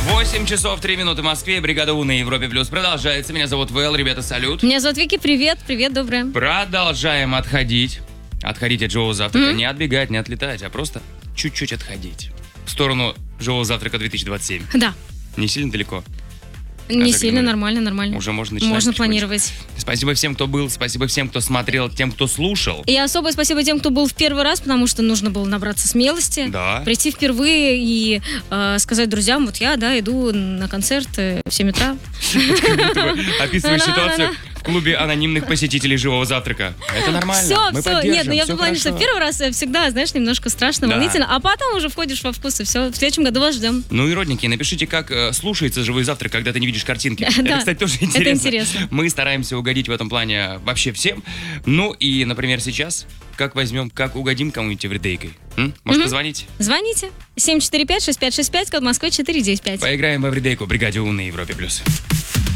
8 часов 3 минуты в Москве. Бригада У на Европе Плюс продолжается. Меня зовут Вэл. Ребята, салют. Меня зовут Вики. Привет. Привет, доброе. Продолжаем отходить. Отходить от живого завтрака. Не отбегать, не отлетать, а просто чуть-чуть отходить. В сторону живого завтрака 2027. Да. Не сильно далеко. Не сильно, нормально. Уже можно начинать. Можно планировать. Спасибо всем, кто был, спасибо всем, кто смотрел, тем, кто слушал. И особое спасибо тем, кто был в первый раз, потому что нужно было набраться смелости. Да. Прийти впервые и сказать друзьям, вот я, иду на концерт в 7 утра. Описываешь ситуацию в клубе анонимных посетителей живого завтрака. Это нормально. Все. Нет, я в плане, что первый раз всегда, знаешь, немножко страшно, волнительно, а потом уже входишь во вкус, и все. В следующем году вас ждем. Ну и, родненькие, напишите, как слушается живой завтрак, когда ты не видишь картинки. Это, кстати, тоже интересно. Это интересно. Мы стараемся угодить в этом плане вообще всем. Ну и, например, сейчас, как угодим кому-нибудь эвридейкой? Может, позвонить? Звоните. 745-6565, код Москвы 495. Поиграем в эвридейку. Бригаде У на Европе+.